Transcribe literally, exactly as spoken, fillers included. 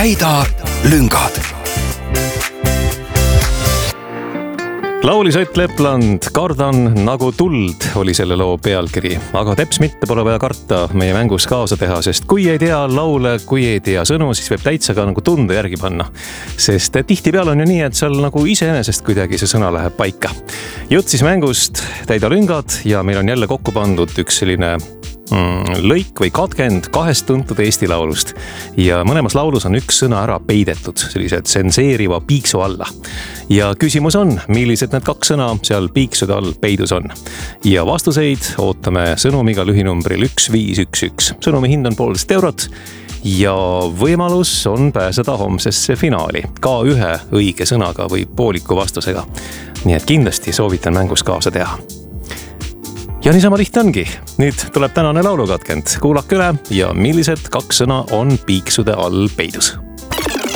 täida lüngad. Laulis Ott Lepland, kardan nagu tuld oli selle loo pealkiri, aga teps mitte pole vaja karta meie mängus kaasa teha, sest kui ei tea laule, kui ei tea sõnu, siis võib täitsa ka nagu tunde järgi panna. Sest tihtipeale on ju nii, et seal nagu iseenesest kuidagi see sõna läheb paika. Jutt siis mängust Täida lüngad ja meil on jälle kokku pandud üks selline mm, lõik või katkend kahest tuntud Eesti laulust. Ja mõlemas laulus on üks sõna ära peidetud, sellise tsenseeriva piiksu alla. Ja küsimus on, millised need kaks sõna seal piiksude all peidus on. Ja vastuseid ootame sõnumiga lühinumbril üks viis üks üks. Sõnumi hind on poolteist eurot ja võimalus on pääseda homsesse finaali. Ka ühe õige sõnaga või pooliku vastusega. Nii et kindlasti soovitan mängus kaasa teha. Ja niisama lihtne ongi. Nüüd tuleb tänane laulukatkend. Kuulake üle ja millised kaks sõna on piiksude all peidus.